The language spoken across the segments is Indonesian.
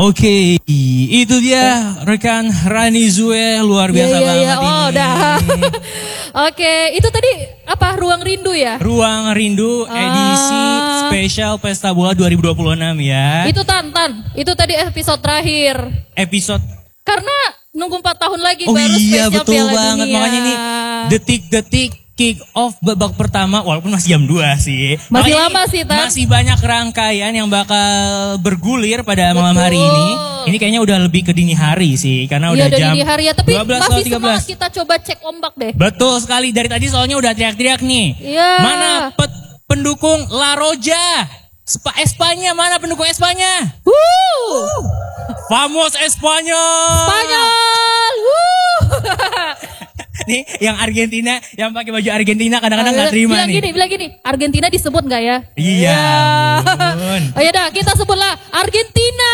Oke, itu dia rekan Rani Zue, luar biasa banget ini. Oh, udah. Oke, itu tadi apa? Ruang Rindu ya? Ruang Rindu edisi spesial Pesta Bola 2026 ya. Itu Tan. Itu tadi episode terakhir. Episode. Karena nunggu 4 tahun lagi Oh baru iya, spesial betul Piala banget. Dunia. Makanya ini detik-detik kick off babak pertama, walaupun masih jam 2 sih. Masih Makanya lama sih, Tan. Masih banyak rangkaian yang bakal bergulir pada malam hari ini. Ini kayaknya udah lebih ke dini hari sih, karena udah jam dini hari ya, tapi 12 masih 13. semangat kita coba cek ombak deh. Betul sekali, dari tadi soalnya udah teriak-teriak nih. Iya. Mana pendukung La Roja? Espanya, mana pendukung Espanya? Famos Espanyol. Spanyol. Nih yang Argentina, yang pakai baju Argentina kadang-kadang nggak terima nih. Bilang gini, Argentina disebut nggak ya? Iya. Ampun. Oh ya dah, kita sebutlah Argentina.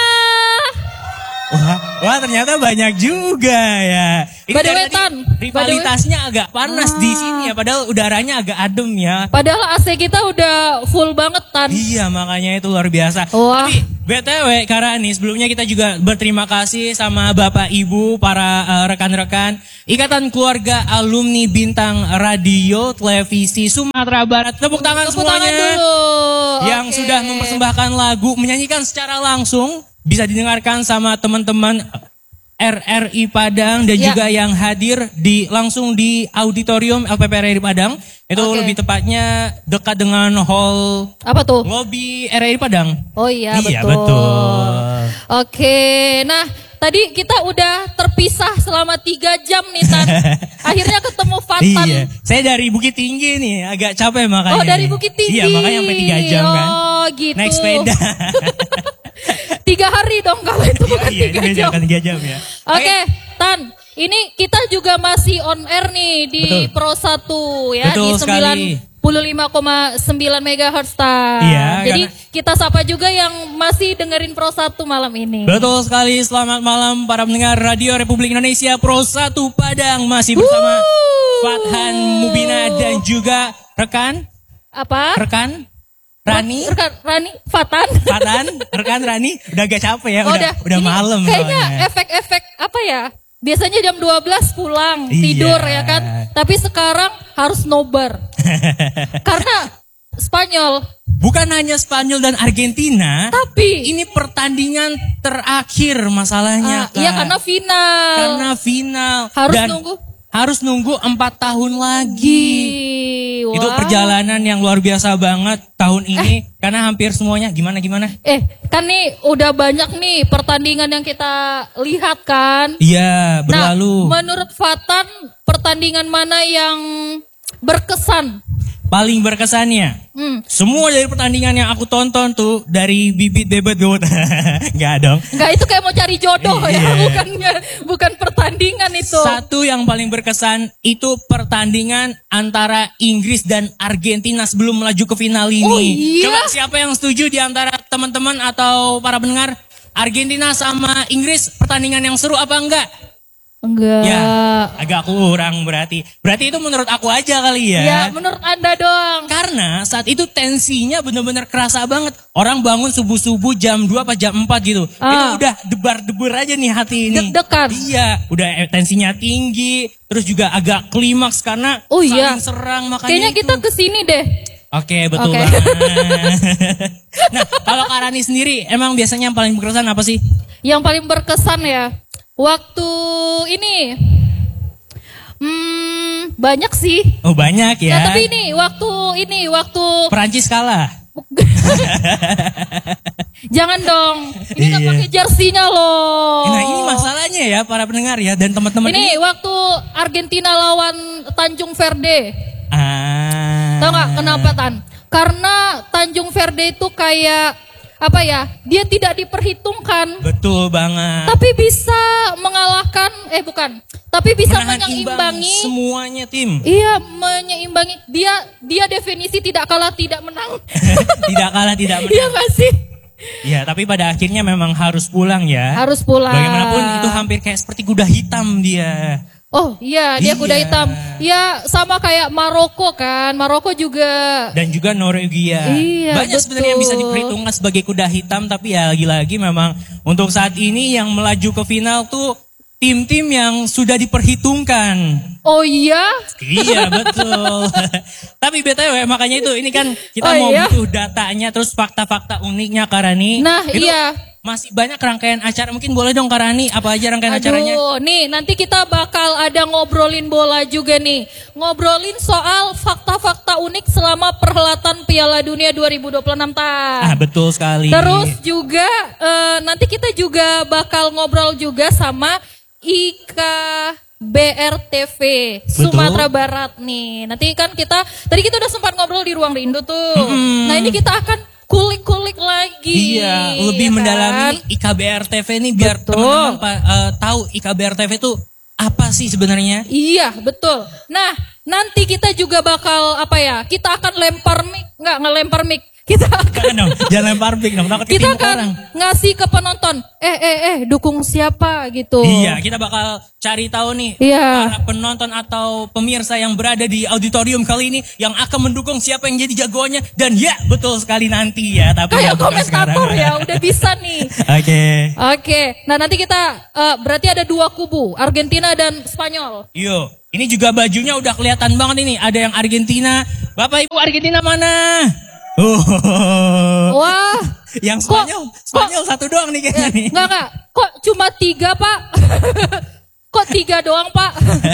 Wah ternyata banyak juga ya. Ini By the dari way, tadi Tan, rivalitasnya agak panas di sini ya, padahal udaranya agak adem ya. Padahal AC kita udah full banget, Tan. Iya, makanya itu luar biasa. Wah. Tapi BTW Kak Rani, sebelumnya kita juga berterima kasih sama Bapak Ibu, para rekan-rekan Ikatan Keluarga Alumni Bintang Radio Televisi Sumatera Barat. Tepuk tangan semuanya. dulu. Yang sudah mempersembahkan lagu, menyanyikan secara langsung, bisa didengarkan sama teman-teman RRI Padang dan juga yang hadir langsung di auditorium LPP RRI Padang. Itu lebih tepatnya dekat dengan hall apa tuh? Lobby RRI Padang. Oh iya, betul. Oke, nah tadi kita udah terpisah selama 3 jam nih, Tan. Akhirnya ketemu Fatan. Iya, saya dari Bukit Tinggi nih, agak capek makanya. Oh, dari Bukit Tinggi. Iya, makanya sampai 3 jam kan. Oh gitu. Naik sepeda. 3 hari dong kalau itu bukan 3 jam. 3 jam ya. Oke, Tan. Ini kita juga masih on air nih di Pro 1 ya. Betul di 95,9 MHz, Tan. Iya, jadi kita sapa juga yang masih dengerin Pro 1 malam ini. Betul sekali, selamat malam para pendengar Radio Republik Indonesia Pro 1 Padang. Masih bersama Fathan Mubina dan juga rekan Rani. Fatan, rekan Rani. Udah agak capek ya, udah ini malam. Kayaknya efek-efek apa ya? Biasanya jam 12 pulang, tidur ya kan. Tapi sekarang harus nobar. Karena Spanyol. Bukan hanya Spanyol dan Argentina, tapi ini pertandingan terakhir masalahnya. Iya, karena final. Harus nunggu 4 tahun lagi. Wah. Itu perjalanan yang luar biasa banget tahun ini. Karena hampir semuanya gimana? Kan nih udah banyak nih pertandingan yang kita lihat kan. Iya, berlalu. Nah, menurut Fatan, pertandingan mana yang berkesan? Paling berkesannya? Semua dari pertandingan yang aku tonton tuh, dari bibit bebet got. Enggak dong. Enggak, itu kayak mau cari jodoh ya, bukan pertandingan itu. Satu yang paling berkesan itu pertandingan antara Inggris dan Argentina sebelum melaju ke final ini. Oh, iya? Coba siapa yang setuju di antara teman-teman atau para pendengar? Argentina sama Inggris pertandingan yang seru apa enggak? Enggak. Ya, agak kurang berarti. Berarti itu menurut aku aja kali ya. Ya, menurut Anda doang. Karena saat itu tensinya benar-benar kerasa banget. Orang bangun subuh-subuh jam 2 apa jam 4 gitu. Itu udah debar-debar aja nih hati ini. Deg-degan. Iya, udah tensinya tinggi. Terus juga agak klimaks karena saling serang. Makanya kayaknya kita kesini deh. Oke, betul banget. Nah, kalau Kak Rani sendiri, emang biasanya yang paling berkesan apa sih? Yang paling berkesan ya, waktu ini banyak sih. Oh, banyak ya. Nah, tapi waktu Perancis kalah. Jangan dong. Ini nggak pakai jersinya loh. Nah, ini masalahnya ya para pendengar ya dan teman-teman. Ini waktu Argentina lawan Tanjung Verde. Tahu nggak kenapa, Tan? Karena Tanjung Verde itu kayak apa ya? Dia tidak diperhitungkan. Betul banget. Tapi bisa mengalahkan, tapi bisa menyeimbangi semuanya tim. Iya, menyeimbangi. Dia definisi tidak kalah tidak menang. Tidak kalah tidak menang. Iya nggak sih? Ya, tapi pada akhirnya memang harus pulang ya. Harus pulang. Bagaimanapun itu hampir kayak seperti kuda hitam dia. Oh iya, dia kuda hitam. Ya sama kayak Maroko kan. Maroko juga. Dan juga Norwegia. Iya, banyak sebenarnya yang bisa diperhitungkan sebagai kuda hitam. Tapi ya lagi-lagi memang untuk saat ini yang melaju ke final tuh tim-tim yang sudah diperhitungkan. Oh iya? Iya betul. Tapi BTW makanya itu ini kan kita mau butuh datanya terus fakta-fakta uniknya Karani. Nah itu iya. Masih banyak rangkaian acara, mungkin boleh dong Karani, apa aja rangkaian acaranya? Nih nanti kita bakal ada ngobrolin bola juga nih. Ngobrolin soal fakta-fakta unik selama perhelatan Piala Dunia 2026 Betul sekali. Terus juga nanti kita juga bakal ngobrol juga sama IKBRTV Sumatera Barat nih. Nanti kan tadi kita udah sempat ngobrol di Ruang Rindu tuh. Nah ini kita akan kulik-kulik lagi. Iya, lebih mendalami IKBRTV ini biar teman-teman tahu IKBRTV itu apa sih sebenarnya. Iya, betul. Nah, nanti kita juga bakal kita akan lempar mic, ngelempar mic. Kita akan jangan lempar mic dong, takut kita akan ngasih ke penonton, dukung siapa gitu. Iya, kita bakal cari tahu nih para penonton atau pemirsa yang berada di auditorium kali ini yang akan mendukung siapa yang jadi jagoannya. Dan ya, betul sekali nanti ya. Tapi kayak komentator ya, udah bisa nih. Oke. Nah nanti kita berarti ada 2 kubu, Argentina dan Spanyol. Yo, ini juga bajunya udah kelihatan banget ini. Ada yang Argentina. Bapak Ibu Argentina mana? Wah, yang Spanyol satu doang nih kayaknya nih. Enggak, kok cuma 3 Pak? Kok 3 doang Pak?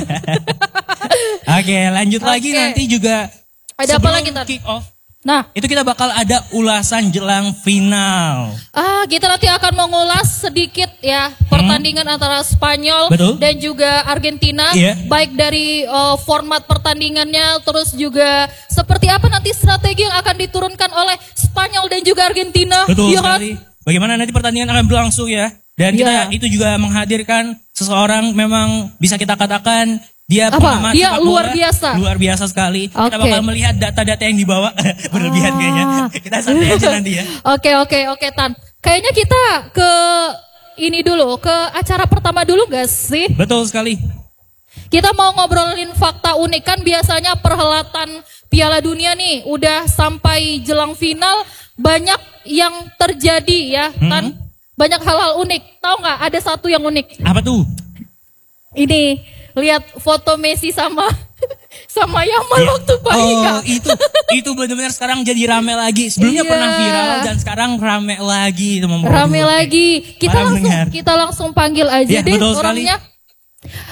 Oke, lanjut lagi nanti juga. Ada apa lagi kick off? Nah, itu kita bakal ada ulasan jelang final. Kita nanti akan mengulas sedikit ya pertandingan antara Spanyol dan juga Argentina, baik dari format pertandingannya, terus juga seperti apa nanti strategi yang akan diturunkan oleh Spanyol dan juga Argentina. Betul sekali. Bagaimana nanti pertandingan akan berlangsung ya. Dan kita itu juga menghadirkan seseorang memang bisa kita katakan dia pengamat dia luar biasa. Luar biasa sekali. Kita bakal melihat data-data yang dibawa berlebihan kayaknya. Kita santai aja nanti ya. Oke, Tan. Kayaknya kita ke ini dulu, ke acara pertama dulu gak sih? Betul sekali. Kita mau ngobrolin fakta unik, kan biasanya perhelatan Piala Dunia nih udah sampai jelang final banyak yang terjadi ya, Tan. Banyak hal-hal unik. Tahu nggak? Ada satu yang unik. Apa tuh? Ini, lihat foto Messi sama Yamal waktu bayi. Itu benar-benar sekarang jadi rame lagi. Sebelumnya pernah viral dan sekarang rame lagi. Rame lagi. Kita langsung panggil aja deh orangnya.